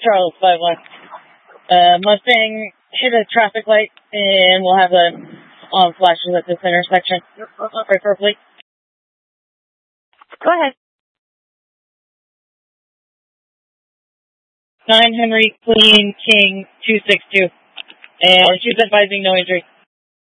Charles 5-1. Mustang hit a traffic light, and we'll have on flashes at this intersection. Preferably. Go ahead. 9 Henry Clean King 262. And she's advising no injury.